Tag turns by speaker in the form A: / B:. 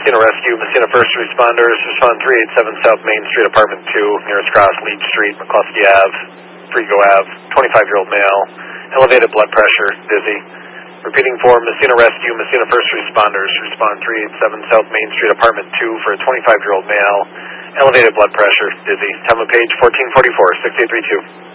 A: Messina Rescue, Messina First Responders, respond 387 South Main Street, Apartment 2, nearest cross, Leach Street, McCluskey Ave, Frigo Ave, 25-year-old male, elevated blood pressure, dizzy. Repeating for Messina Rescue, Messina First Responders, respond 387 South Main Street, Apartment 2, for a 25-year-old male, elevated blood pressure, dizzy. Time of page 1444, 6832.